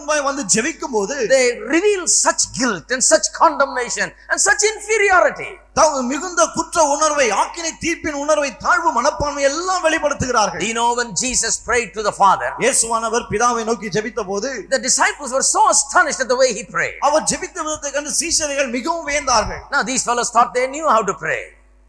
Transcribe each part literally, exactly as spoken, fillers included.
முன்பாய் வந்து ஜெபிக்கும்போது they reveal such guilt and such condemnation and such inferiority. தாங்க மிகுந்த குற்ற உணர்வை, ஆக்கினை தீர்ப்பின் உணர்வை, தாழ்வு மனப்பான்மை எல்லாம் வெளிப்படுத்துகிறார்கள். Do you know when Jesus prayed to the Father, இயேசுவானவர் பிதாவை நோக்கி ஜெபித்தபோது the disciples were so astonished at the way he prayed. அவர் ஜெபித்த விதத்தை கண்டு சீஷர்கள் மிகவும் வியந்தார்கள். Now these fellows thought they knew how to pray.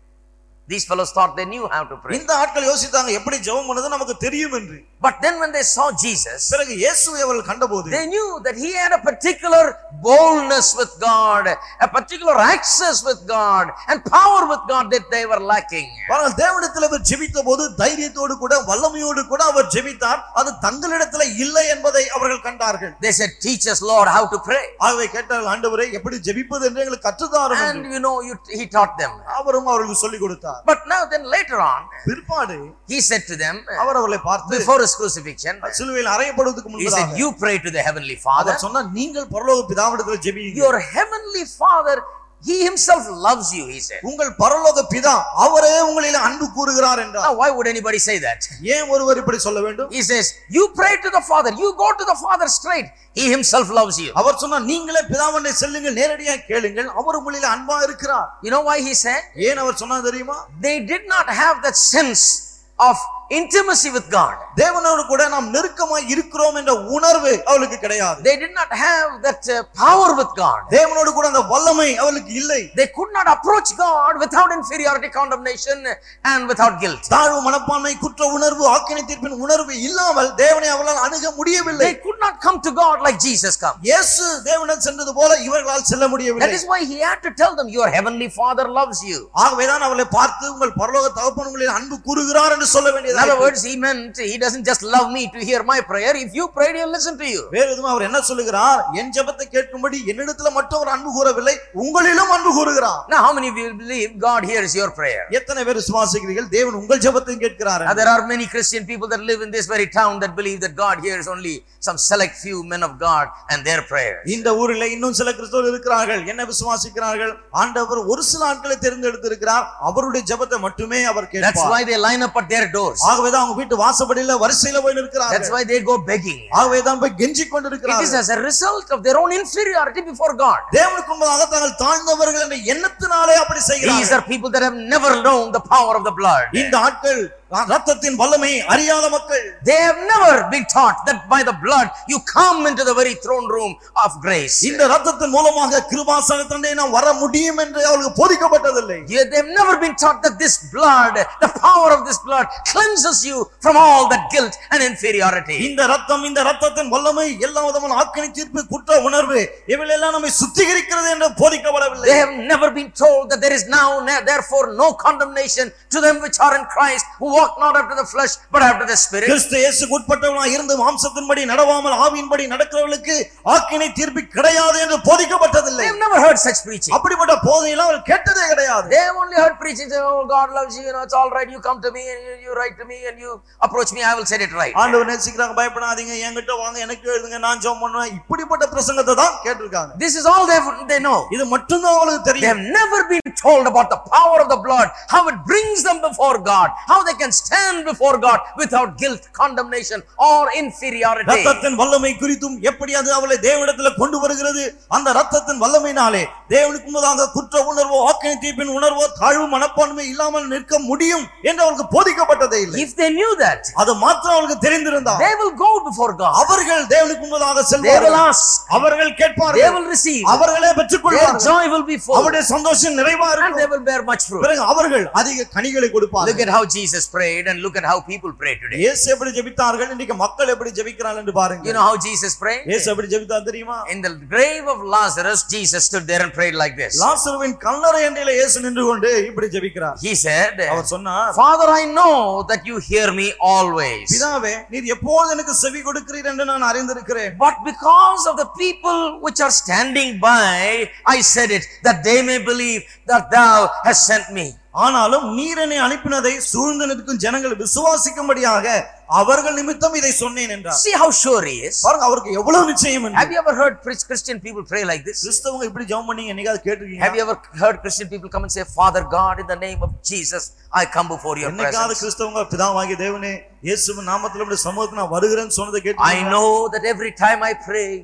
These fellows thought they knew how to pray. இந்த ஆட்கள் யோசித்தாங்க எப்படி ஜெபம் பண்ணுவது நமக்கு தெரியும் என்று. But then when they saw Jesus, பிறகு இயேசுவை அவர்கள் கண்டபோது they knew that he had a particular boldness with God, a particular access with God and power with God that they were lacking. ஆனால் தேவனிடத்தில் அவர் ஜெபித்தபோது தைரியத்தோடு கூட வல்லமையோடு கூட அவர் ஜெபித்தார். அது தங்களிடத்தில் இல்லை என்பதை அவர்கள் கண்டார்கள். They said, "Teach us, Lord, how to pray." ஆகவே கேட்டார்கள், ஆண்டவரே எப்படி ஜெபிப்பது என்று எங்களுக்கு கற்றுத்தாரும் And என்று. you know, you, he taught them. அவரும் அவர்களுக்கு சொல்லிக் கொடுத்தார். But now then later on, பிற்பாடு he said to them, அவர் அவர்களை பார்த்து before his crucifixion, சிலுவையில் அறையப்படுவதற்கு he said, முன்பதாக "You pray to the heavenly Father. அவர் சொன்னார், நீங்கள் பரலோக பிதாவிடத்தில் ஜெபியுங்கள். Your heavenly Father, he himself loves you," he said. உங்கள் பரலோக பிதா அவரே உங்களில் அன்பு கூறுகிறார் என்றார். Now why would anybody say that? ஏன் ஒருவர் இப்படி சொல்ல வேண்டும்? He says, "You pray to the Father, you go to the Father straight. He himself loves you." அவர் சொன்னார், நீங்களே பிதாவண்டை செல்லுங்கள், நேரடியாக கேளுங்கள், அவர் உங்களில் அன்பா இருக்கிறார். You know why he said? ஏன் அவர் சொன்னார் தெரியுமா? They did not have that sense of intimacy with God. தேவனோடு கூட நாம் நெருக்கமாய் இருக்கிறோம் என்ற உணர்வு அவளுக்கு கிடையாது. They did not have that uh, power with God. தேவனோடு கூட அந்த வல்லமை அவளுக்கு இல்லை. They could not approach God without inferiority, condemnation and without guilt. தாழ்வு மனப்பான்மை, குற்ற உணர்வு, ஆக்கினை தீர்ப்பின் உணர்வு இல்லாமல் தேவனை அவளால் அணுக முடியவில்லை. They could not come to God like Jesus come. இயேசு தேவனிடம் சென்றது போல இவர்களால் செல்ல முடியவில்லை. That is why he had to tell them, "Your heavenly Father loves you." ஆகவேதான் அவளை பார்த்து உங்கள் பரலோக தகப்பன் உங்களில் அன்பு கூறுகிறார் என்று சொல்ல வேண்டியது. In other words, he meant he doesn't just love me to hear my prayer. If you pray, he'll listen to you. வேற எதுவும் அவர் என்ன சொல்லுகிறார்? என் ஜெபத்தை கேட்கும்படி என்னிடத்துல மட்டும் ஒரு அன்பு கூறவில்லை, உங்களிலும் அன்பு கூறுகிறார். Now how many of you believe God hears your prayer? எத்தனை பேர் விசுவாசிக்கிறீர்கள் தேவன் உங்கள் ஜெபத்தையும் கேட்கிறார்? There are many Christian people that live in this very town that believe that God hears only some select few men of God and their prayers. இந்த ஊரிலே இன்னும் சில கிறிஸ்தவர்கள் இருக்கிறார்கள், என்ன விசுவாசிக்கிறார்கள்? ஆண்டவர் ஒரு சில ஆட்களை தேர்ந்தெடுத்து இருக்கிறார், அவருடைய ஜெபத்தை மட்டுமே அவர் கேட்பார். That's why they line up at their doors. ஆகவேதான் அவங்க வீட்டு வாசப்படியில வரிசையில போய் நிற்கிறார்கள். That's why they go begging. ஆகவேதான் போய் கெஞ்சிக் It கொண்டிருக்கிறார்கள். is as a result of their own inferiority before God. தேவனுக்கு முன்பாக தாங்கள் தாழ்ந்தவர்கள் என்ற எண்ணத்தினாலே அப்படி These செய்கிறார்கள். are people that have never known the power of the blood. இந்த ஆட்கள் ரத்தத்தின் வல்லமை அறியாத மக்கள். They have never been taught that by the blood you come into the very throne room of grace. இந்த ரத்தத்தின் மூலமாக கிருபாசனத்திலே நாம் வர முடியும் என்று அவர்களுக்கு போதிக்கப்பட்டதில்லை. They have never been taught that this blood, the power of this blood cleanses you from all that guilt and inferiority. இந்த ரத்தம், இந்த ரத்தத்தின் வல்லமை எல்லா விதமான ஆக்கினை தீர்ப்பு, குற்ற உணர்வு இவையெல்லாம் நம்மை சுத்திகரிக்கிறது என்று போதிக்கப்படவில்லை. They have never been told that there is now therefore no condemnation to them which are in Christ, who walk not after the flesh but after the spirit. கிறிஸ்து இயேசுவுக்கு உட்பட்டவர்களாய் இருந்து மாம்சத்தின்படி நடவாமல் ஆவியின்படி நடக்கிறவர்களுக்கு ஆக்கினை தீர்ப்பு கிடையாது என்று போதிக்கப்பட்டதில்லை. They have never heard such preaching. அப்படிப்பட்ட போதனையெல்லாம் அவர்கள் கேட்டதே கிடையாது. They have only heard preaching, say, "Oh, God loves you, you know, it's all right, you come to me and you, you write to me and you approach me, I will set it right." ஆண்டவர் நேசிக்கிறாங்க, பயப்படாதீங்க, என்கிட்ட வாங்க, எனக்கு எழுதுங்க, நான் ஜெபம் பண்ணுவேன், இப்படிப்பட்ட பிரசங்கத்தை தான் கேட்டிருக்காங்க. This is all they they know. இது மட்டும் தான் அவங்களுக்கு They தெரியும். have never been told about the power of the blood, how it brings them before God, how they can stand before God without guilt, condemnation or inferiority. ரத்தத்தின் வல்லமை குறித்தும் எப்படி அது அவளை தேவனிடத்தில் கொண்டு வருகிறது, அந்த ரத்தத்தின் வல்லமையினாலே தேவனுக்கு முன்னதாக குற்ற உணர்வோ, ஆக்கினை தீர்ப்பின் உணர்வோ, தாழ்வு மனப்பான்மை இல்லாமல் நிற்க முடியும் என்று அவளுக்கு போதிக்கப்பட்டதே இல்லை. If they knew that, அது மாத்திரம் அவளுக்கு தெரிந்திருந்தால் they will go before God. அவர்கள் தேவனுக்கு முன்னதாக They will செல்வார்கள், ask, அவர்கள் they கேட்பார்கள், will receive, அவர்களே their பெற்றுக்கொள்வார்கள், joy will be full, அவருடைய சந்தோஷம் நிறைவா and they இருக்கும். will bear much fruit. பிறகு அவர்கள் அதிக கனிகளை Look கொடுப்பார்கள். at how Jesus prayed and look at how people pray today. இயேசு எப்படி ஜெபித்தார்கள், இன்னைக்கு மக்கள் எப்படி ஜெபிக்கிறார்கள் என்று பாருங்க. You know how Jesus prayed? இயேசு எப்படி ஜெபித்தார் தெரியுமா? In the grave of Lazarus, Jesus stood there and prayed like this. லாசருவின் கல்லறை அண்டையில இயேசு நின்று கொண்டு இப்படி ஜெபிக்கிறார். He said, அவர் சொன்னார், "Father, I know that you hear me always. பிதாவே, நீர் எப்போது எனக்கு செவி கொடுக்கிறீர் என்று நான் அறிந்திருக்கிறேன். But because of the people which are standing by, I said it, that they may believe that thou hast sent me." ஆனாலும் நீர் என்னை அனுப்பினதை சூழ்ந்து நிற்கும் ஜனங்கள் விசுவாசிக்கும்படியாக அவர்கள் நிமித்தம் இதை சொன்னேன் என்றார். See how sure he is. பாருங்க அவருக்கு எவ்வளவு நிச்சயம் என்று. Have you ever heard Christian people pray like this? கிறிஸ்தவங்க இப்படி ஜெபம் பண்ணி என்னைக்காவது கேட்டிருக்கீங்களா? Have you ever heard Christian people come and say, "Father God, in the name of Jesus, I come before your என்னைக்காவது presence"? கிறிஸ்தவங்க பிதாவாகிய தேவனே, இயேசுவின் நாமத்தில் உம்முடைய சமூகத்துக்கு நான் வருகிறேன்னு சொன்னதை கேட்டு I know that every time I pray,